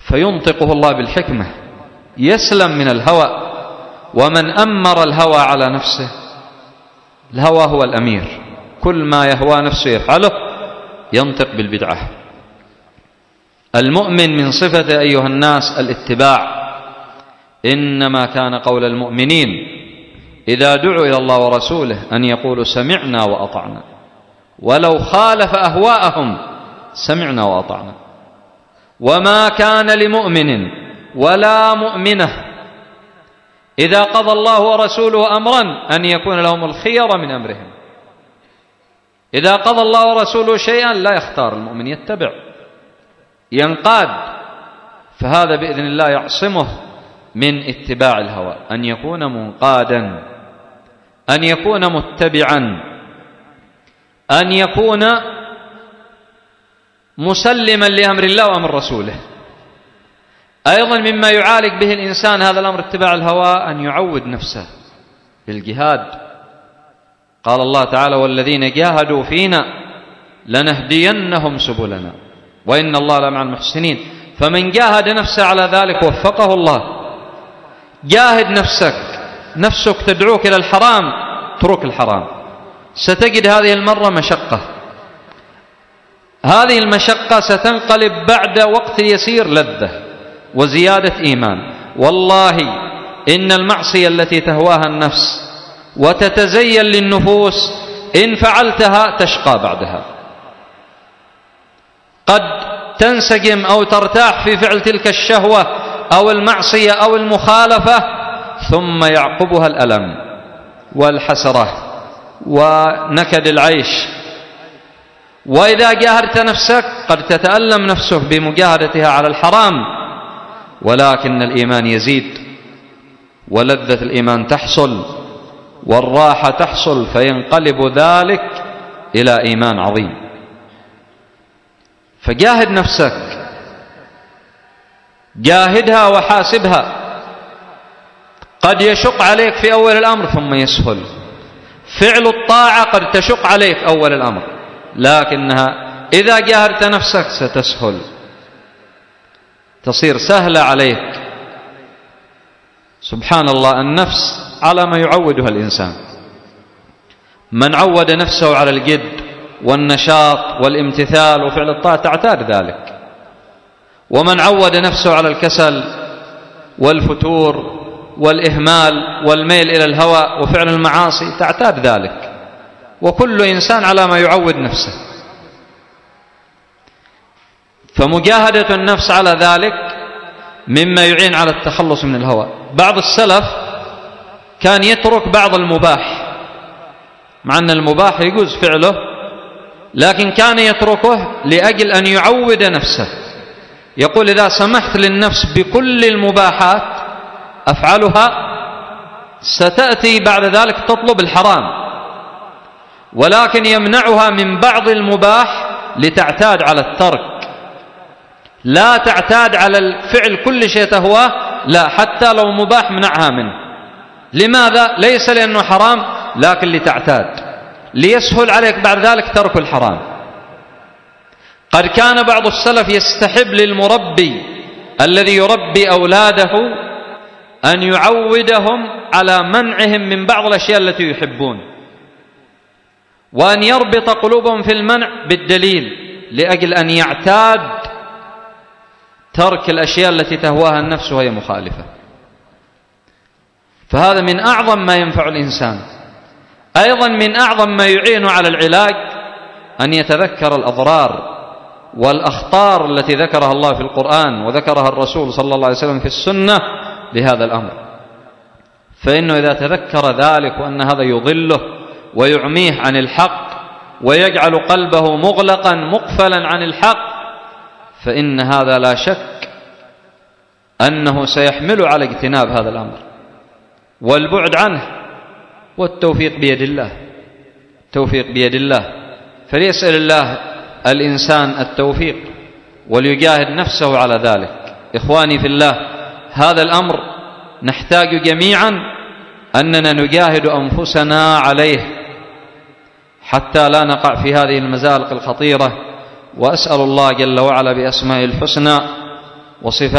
فينطقه الله بالحكمة يسلم من الهوى. ومن أمر الهوى على نفسه، الهوى هو الأمير، كل ما يهوى نفسه يفعله، ينطق بالبدعة. المؤمن من صفته أيها الناس الاتباع. إنما كان قول المؤمنين إذا دعوا إلى الله ورسوله أن يقولوا سمعنا وأطعنا، ولو خالف أهواءهم سمعنا وأطعنا. وما كان لمؤمن ولا مؤمنة إذا قضى الله ورسوله أمرا أن يكون لهم الخير من أمرهم. إذا قضى الله ورسوله شيئا لا يختار المؤمن، يتبع ينقاد. فهذا بإذن الله يعصمه من اتباع الهوى، أن يكون منقادا، أن يكون متبعا، أن يكون مسلما لأمر الله وأمر رسوله. أيضا مما يعالج به الإنسان هذا الأمر اتباع الهوى أن يعود نفسه بالجهاد. قال الله تعالى والذين جاهدوا فينا لنهدينهم سبلنا وإن الله لمع المحسنين. فمن جاهد نفسه على ذلك وفقه الله. جاهد نفسك تدعوك إلى الحرام، اترك الحرام. ستجد هذه المرة مشقة، هذه المشقة ستنقلب بعد وقت يسير لذة وزيادة إيمان. والله إن المعصية التي تهواها النفس وتتزين للنفوس إن فعلتها تشقى بعدها. قد تنسجم أو ترتاح في فعل تلك الشهوة أو المعصية أو المخالفة، ثم يعقبها الألم والحسرة ونكد العيش. وإذا جاهدت نفسك قد تتألم نفسك بمجاهدتها على الحرام، ولكن الإيمان يزيد ولذة الإيمان تحصل والراحة تحصل، فينقلب ذلك إلى إيمان عظيم. فجاهد نفسك، جاهدها وحاسبها. قد يشق عليك في أول الأمر ثم يسهل. فعل الطاعة قد تشق عليك أول الأمر، لكنها إذا جاهدت نفسك ستسهل، تصير سهلة عليك. سبحان الله، النفس على ما يعودها الإنسان. من عود نفسه على الجد والنشاط والامتثال وفعل الطاعة تعتاد ذلك، ومن عود نفسه على الكسل والفتور والإهمال والميل إلى الهوى وفعل المعاصي تعتاد ذلك. وكل إنسان على ما يعود نفسه. فمجاهدة النفس على ذلك مما يعين على التخلص من الهوى. بعض السلف كان يترك بعض المباح، مع أن المباح يجوز فعله، لكن كان يتركه لأجل أن يعود نفسه. يقول إذا سمحت للنفس بكل المباحات أفعلها ستأتي بعد ذلك تطلب الحرام، ولكن يمنعها من بعض المباح لتعتاد على الترك. لا تعتاد على الفعل كل شيء تهواه، لا، حتى لو مباح منعها منه. لماذا؟ ليس لأنه حرام، لكن لتعتاد، ليسهل عليك بعد ذلك ترك الحرام. قد كان بعض السلف يستحب للمربي الذي يربي أولاده أن يعودهم على منعهم من بعض الأشياء التي يحبون، وأن يربط قلوبهم في المنع بالدليل، لأجل أن يعتاد ترك الأشياء التي تهواها النفس وهي مخالفة. فهذا من أعظم ما ينفع الإنسان. أيضا من أعظم ما يعين على العلاج أن يتذكر الأضرار والأخطار التي ذكرها الله في القرآن وذكرها الرسول صلى الله عليه وسلم في السنة لهذا الأمر. فإنه إذا تذكر ذلك وأن هذا يضله ويعميه عن الحق ويجعل قلبه مغلقا مقفلا عن الحق، فإن هذا لا شك أنه سيحمل على اجتناب هذا الأمر والبعد عنه. والتوفيق بيد الله، التوفيق بيد الله. فليسأل الله الإنسان التوفيق وليجاهد نفسه على ذلك. إخواني في الله، هذا الأمر نحتاج جميعا أننا نجاهد أنفسنا عليه حتى لا نقع في هذه المزالق الخطيرة. وأسأل الله جل وعلا بأسمائه الحسنى وصفاته